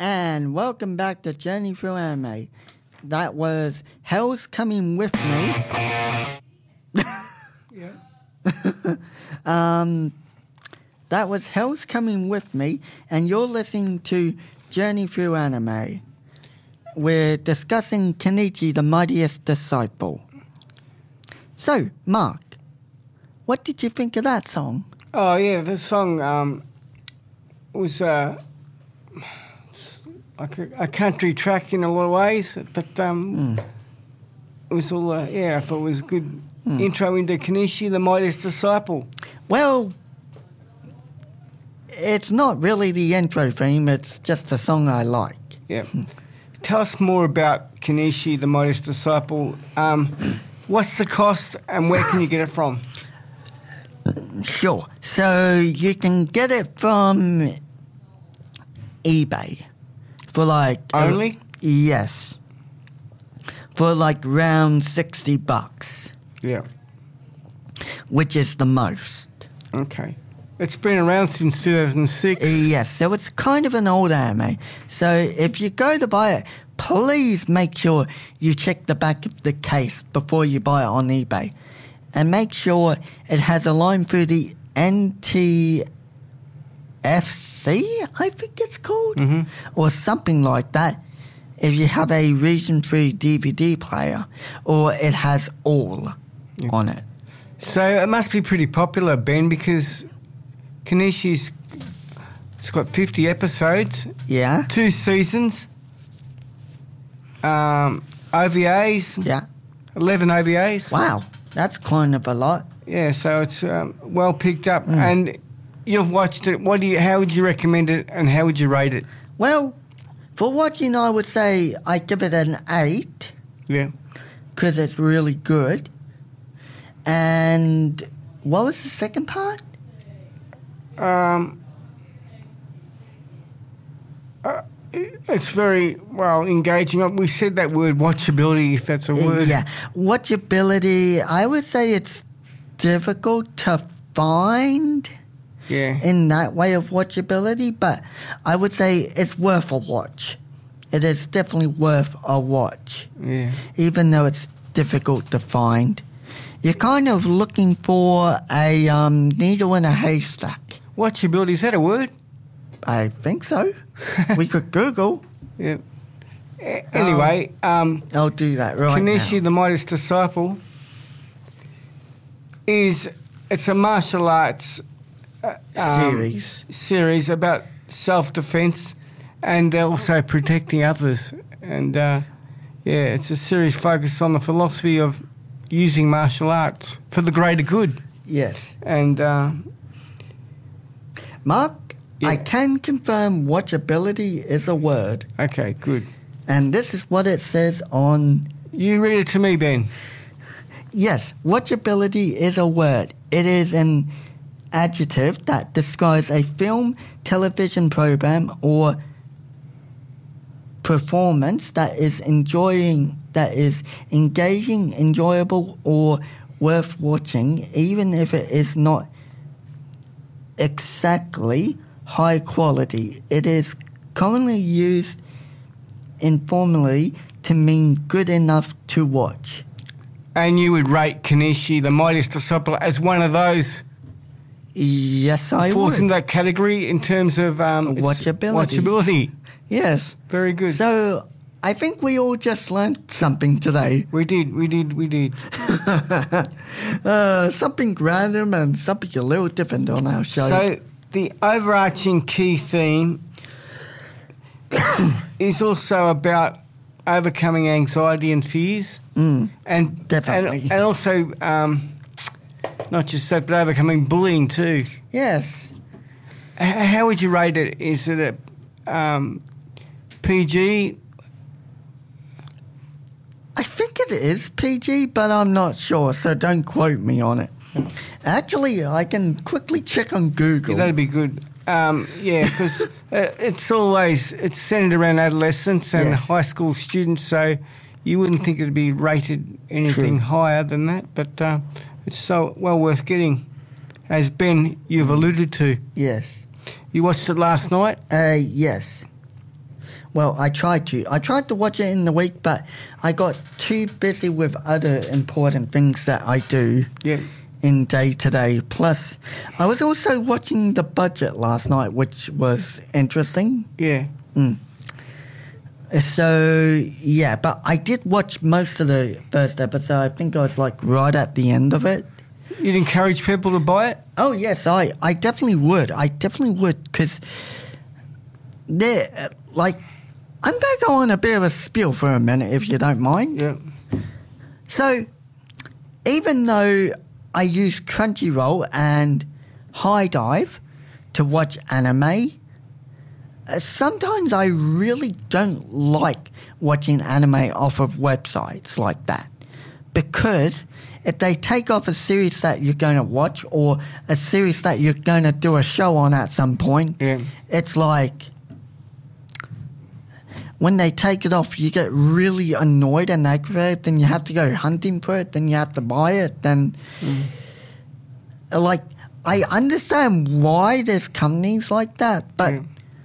And welcome back to Journey Through Anime. That was Hell's Coming With Me. That was Hell's Coming With Me, and you're listening to Journey Through Anime. We're discussing Kenichi, the Mightiest Disciple. So, Mark, what did you think of that song? Oh, yeah, the song was like a country track in a lot of ways, but it was all, I thought it was a good intro into Kenichi, the Mightiest Disciple. Well, it's not really the intro theme, it's just a song I like. Yeah. Tell us more about Kenichi, the Mightiest Disciple. What's the cost and where can you get it from? Sure. So you can get it from eBay for like... Only? Yes. For like around $60. Yeah. Which is the most. Okay. It's been around since 2006. Yes, so it's kind of an old anime. So if you go to buy it, please make sure you check the back of the case before you buy it on eBay. And make sure it has a line through the NTFC, I think it's called, or something like that, if you have a Region 3 DVD player, or it has all on it. So it must be pretty popular, Ben, because Kenichi's it's got 50 episodes, 2 seasons, OVAs, 11 OVAs. Wow, that's kind of a lot. Yeah, so it's well picked up, and you've watched it. How would you recommend it, and how would you rate it? Well, for watching, I would say I give it an 8. Yeah, because it's really good. And what was the second part? It's very, engaging. We said that word, watchability, if that's a word. Yeah, watchability, I would say it's difficult to find in that way of watchability, but I would say it's worth a watch. It is definitely worth a watch. Yeah. Even though it's difficult to find. You're kind of looking for a needle in a haystack. Watchability, is that a word? I think so. We could Google. Yeah. Anyway, I'll do that right Kenichi, now. the Mightiest Disciple, it's a martial arts series about self-defense and also protecting others. And, it's a series focused on the philosophy of using martial arts for the greater good. Yes. And, Mark, I can confirm watchability is a word. Okay, good. And this is what it says on... You read it to me, Ben. Yes, watchability is a word. It is an adjective that describes a film, television program, or performance that is engaging, enjoyable, or worth watching, even if it is not exactly high quality. It is commonly used informally to mean good enough to watch. And you would rate Kenichi, the Mightiest Disciple, as one of those? Yes, I would. Falls in that category in terms of watchability. Yes. Very good. So I think we all just learned something today. We did. Something random and something a little different on our show. So the overarching key theme is also about overcoming anxiety and fears. And definitely. And also, not just that, but overcoming bullying too. Yes. How would you rate it? Is it a PG? I think it is PG, but I'm not sure, so don't quote me on it. Actually, I can quickly check on Google. Yeah, that'd be good. Because it's centered around adolescents and high school students, so you wouldn't think it'd be rated anything higher than that, but it's so well worth getting, as Ben, you've alluded to. Yes. You watched it last night? Yes. Well, I tried to. I tried to watch it in the week, but I got too busy with other important things that I do in day-to-day. Plus, I was also watching The Budget last night, which was interesting. Yeah. So, yeah, but I did watch most of the first episode. I think I was, like, right at the end of it. You'd encourage people to buy it? Oh, yes, I definitely would. I definitely would, because they're, like, I'm going to go on a bit of a spiel for a minute, if you don't mind. Yeah. So, even though I use Crunchyroll and High Dive to watch anime, sometimes I really don't like watching anime off of websites like that, because if they take off a series that you're going to watch or a series that you're going to do a show on at some point, it's like when they take it off, you get really annoyed and aggravated, then you have to go hunting for it, then you have to buy it, then like, I understand why there's companies like that, but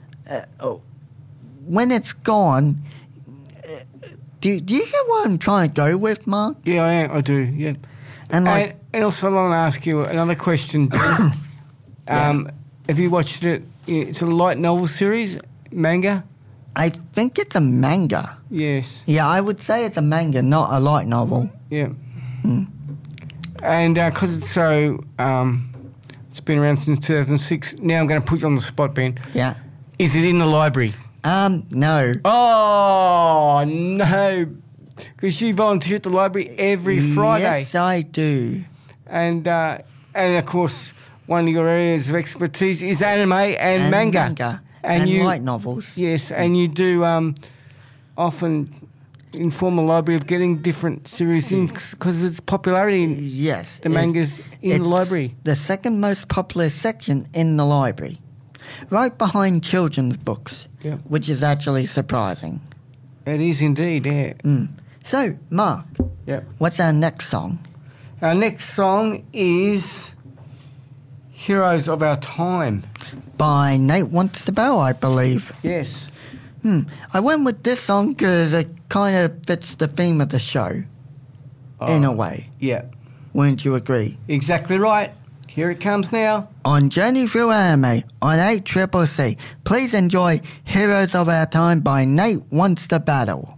when it's gone, do you get what I'm trying to go with, Mark? Yeah, I do, yeah. And also I want to ask you another question. Have you watched it? It's a light novel series, manga? I think it's a manga. Yes. Yeah, I would say it's a manga, not a light novel. Yeah. And because it's so, it's been around since 2006. Now I'm going to put you on the spot, Ben. Yeah. Is it in the library? No. Oh, no. Because you volunteer at the library every Friday. Yes, I do. And of course, one of your areas of expertise is anime and manga. And light novels. Yes, and you do often inform the library of getting different series in because of its popularity. Yes. The manga's in the library. The second most popular section in the library. Right behind children's books, which is actually surprising. It is indeed, yeah. So, Mark, what's our next song? Our next song is Heroes of Our Time. By Nate Wants to Bow, I believe. Yes. I went with this song because it kind of fits the theme of the show, in a way. Yeah. Wouldn't you agree? Exactly right. Here it comes now. On Journey Through Anime on 8CCC, please enjoy Heroes of Our Time by Nate Wants to Battle.